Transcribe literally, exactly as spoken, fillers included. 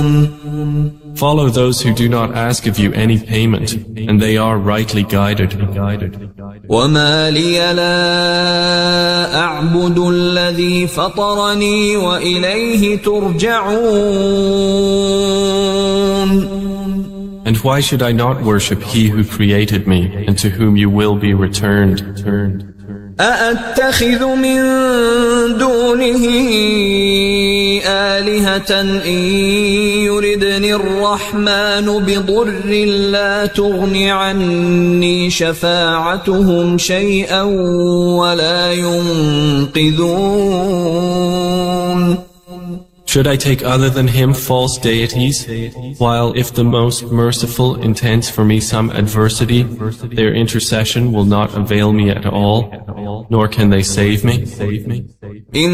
Follow those who do not ask of you any payment, and they are rightly guided. وما لي لا أعبد الذي فطرني وإليه ترجعون. And why should I not worship He who created me, and to whom you will be returned? أأتخذ من دونه آلهة إن يردني الرحمن بضر لا تغن عني شفاعتهم شيئا ولا ينقذون. Should I take other than Him false deities, while if the Most Merciful intends for me some adversity, their intercession will not avail me at all, nor can they save me?